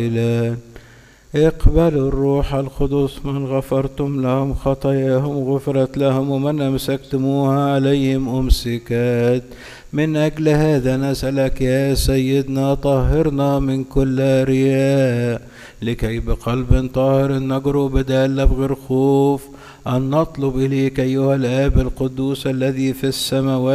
اقبلوا الروح القدس، من غفرتم لهم خطاياهم غفرت لهم، ومن أمسكتموها عليهم أمسكت. من أجل هذا نسألك يا سيدنا طهرنا من كل رياء، لكي بقلب طاهر نجرؤ بدالة بغير خوف أن نطلب إليك أيها الآب القدوس الذي في السماوات